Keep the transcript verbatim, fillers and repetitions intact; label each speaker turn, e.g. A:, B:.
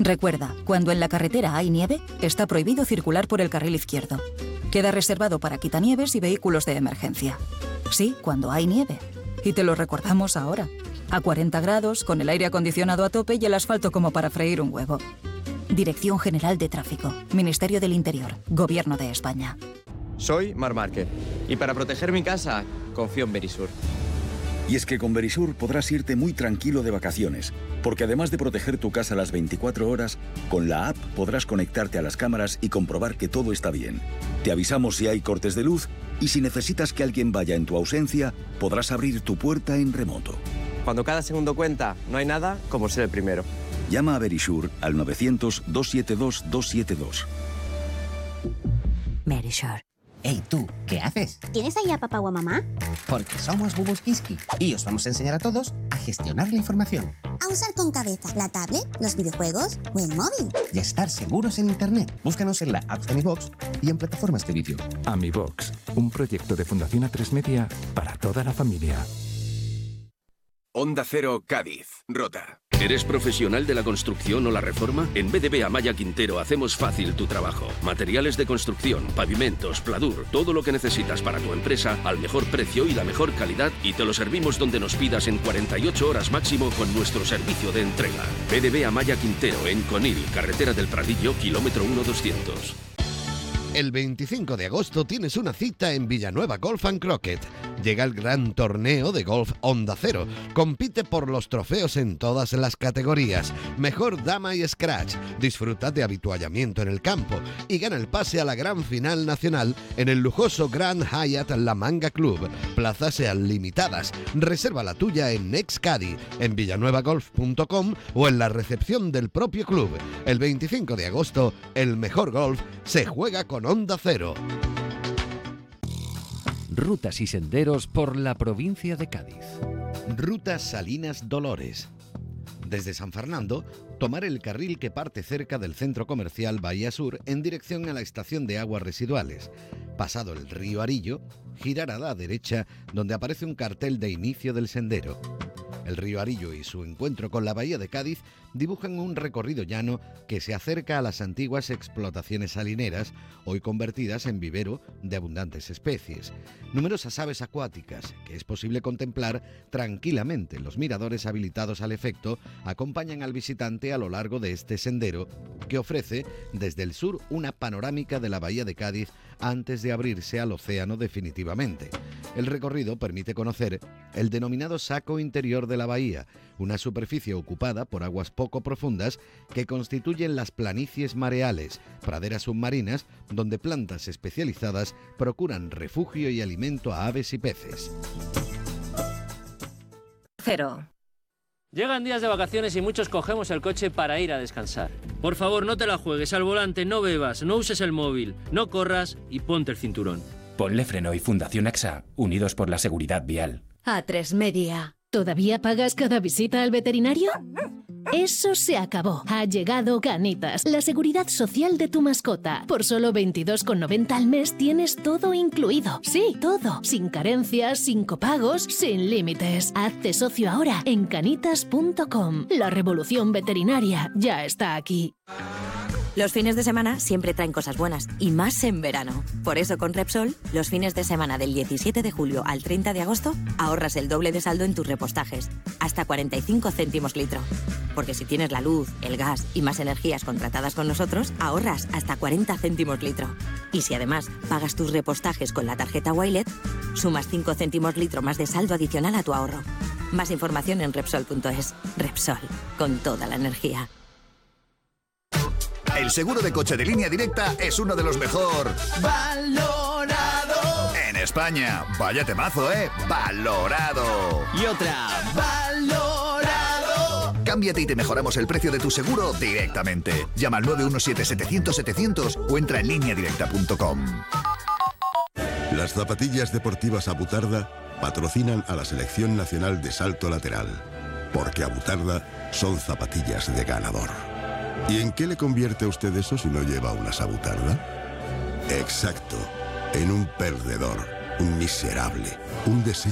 A: Recuerda, cuando en la carretera hay nieve, está prohibido circular por el carril izquierdo. Queda reservado para quitanieves y vehículos de emergencia. Sí, cuando hay nieve. Y te lo recordamos ahora. A cuarenta grados, con el aire acondicionado a tope y el asfalto como para freír un huevo. Dirección General de Tráfico. Ministerio del Interior. Gobierno de España.
B: Soy Marc Márquez. Y para proteger mi casa, confío en Verisur.
C: Y es que con Verisur podrás irte muy tranquilo de vacaciones, porque además de proteger tu casa las veinticuatro horas, con la app podrás conectarte a las cámaras y comprobar que todo está bien. Te avisamos si hay cortes de luz y si necesitas que alguien vaya en tu ausencia, podrás abrir tu puerta en remoto.
B: Cuando cada segundo cuenta, no hay nada como ser el primero.
C: Llama a Verisur al novecientos, doscientos setenta y dos, doscientos setenta y dos.
D: Verisur.
E: Hey, tú, ¿qué haces?
D: ¿Tienes ahí a papá o a mamá?
E: Porque somos Bubuskiski y os vamos a enseñar a todos a gestionar la información.
D: A usar con cabeza la tablet, los videojuegos o el móvil.
E: Y a estar seguros en Internet. Búscanos en la app de AmiBox y en plataformas de vídeo.
F: AmiBox, un proyecto de Fundación A tres Media para toda la familia.
G: Onda Cero Cádiz, Rota.
H: ¿Eres profesional de la construcción o la reforma? En B D B Amaya Quintero hacemos fácil tu trabajo. Materiales de construcción, pavimentos, pladur, todo lo que necesitas para tu empresa al mejor precio y la mejor calidad, y te lo servimos donde nos pidas en cuarenta y ocho horas máximo con nuestro servicio de entrega. B D B Amaya Quintero en Conil, carretera del Pradillo, kilómetro uno doscientos.
I: El veinticinco de agosto tienes una cita en Villanueva Golf and Croquet. Llega el gran torneo de golf Onda Cero. Compite por los trofeos en todas las categorías. Mejor dama y scratch. Disfruta de habituallamiento en el campo y gana el pase a la gran final nacional en el lujoso Grand Hyatt La Manga Club. Plazas sean limitadas. Reserva la tuya en Nexcadi, en villanueva golf punto com o en la recepción del propio club. El veinticinco de agosto, el mejor golf se juega con Onda Cero.
J: Rutas y senderos por la provincia de Cádiz.
I: Rutas Salinas Dolores. Desde San Fernando, tomar el carril que parte cerca del centro comercial Bahía Sur en dirección a la estación de aguas residuales. Pasado el río Arillo, girar a la derecha donde aparece un cartel de inicio del sendero. El río Arillo y su encuentro con la bahía de Cádiz dibujan un recorrido llano que se acerca a las antiguas explotaciones salineras, hoy convertidas en vivero de abundantes especies. Numerosas aves acuáticas, que es posible contemplar tranquilamente en los miradores habilitados al efecto, acompañan al visitante a lo largo de este sendero, que ofrece desde el sur una panorámica de la bahía de Cádiz antes de abrirse al océano definitivamente. El recorrido permite conocer el denominado saco interior de la bahía, una superficie ocupada por aguas poco profundas que constituyen las planicies mareales, praderas submarinas donde plantas especializadas procuran refugio y alimento a aves y peces.
K: Cero. Llegan días de vacaciones y muchos cogemos el coche para ir a descansar. Por favor, no te la juegues al volante, no bebas, no uses el móvil, no corras y ponte el cinturón.
L: Ponle Freno y Fundación A X A, unidos por la seguridad vial.
M: A tres Media. ¿Todavía pagas cada visita al veterinario? Eso se acabó. Ha llegado Canitas, la seguridad social de tu mascota. Por solo veintidós con noventa al mes tienes todo incluido. Sí, todo. Sin carencias, sin copagos, sin límites. Hazte socio ahora en canitas punto com. La revolución veterinaria ya está aquí.
N: Los fines de semana siempre traen cosas buenas, y más en verano. Por eso con Repsol, los fines de semana del diecisiete de julio al treinta de agosto, ahorras el doble de saldo en tus repostajes, hasta cuarenta y cinco céntimos litro. Porque si tienes la luz, el gas y más energías contratadas con nosotros, ahorras hasta cuarenta céntimos litro. Y si además pagas tus repostajes con la tarjeta Wilet, sumas cinco céntimos litro más de saldo adicional a tu ahorro. Más información en Repsol punto es. Repsol, con toda la energía.
O: El seguro de coche de Línea Directa es uno de los mejor
P: valorado
O: en España. Vaya temazo, ¿eh? Valorado.
P: Y otra, valorado.
O: Cámbiate y te mejoramos el precio de tu seguro directamente. Llama al nueve uno siete, setecientos, setecientos o entra en línea directa punto com.
Q: Las zapatillas deportivas Abutarda patrocinan a la Selección Nacional de Salto Lateral, porque Abutarda son zapatillas de ganador. ¿Y en qué le convierte a usted eso si no lleva una Abutarda? Exacto, en un perdedor, un miserable, un desecho.